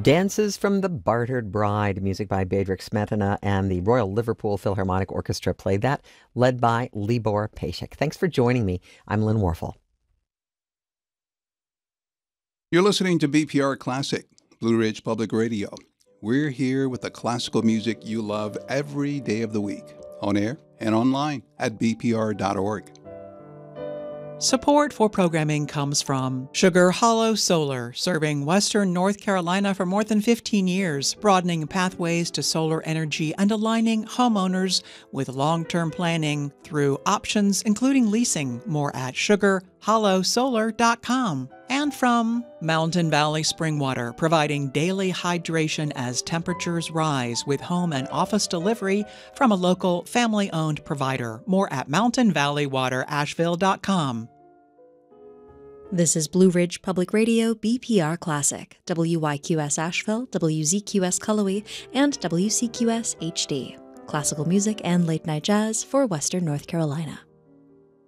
Dances from the Bartered Bride, music by Bedřich Smetana and the Royal Liverpool Philharmonic Orchestra played that, led by Libor Pešek. Thanks for joining me. I'm Lynn Warfel. You're listening to BPR Classic, Blue Ridge Public Radio. We're here with the classical music you love every day of the week, on air and online at bpr.org. Support for programming comes from Sugar Hollow Solar, serving Western North Carolina for more than 15 years, broadening pathways to solar energy and aligning homeowners with long-term planning through options including leasing. More at sugarhollowsolar.com. And from Mountain Valley Spring Water, providing daily hydration as temperatures rise with home and office delivery from a local family-owned provider. More at mountainvalleywaterasheville.com. This is Blue Ridge Public Radio BPR Classic, WYQS Asheville, WZQS Cullowhee, and WCQS HD. Classical music and late-night jazz for Western North Carolina.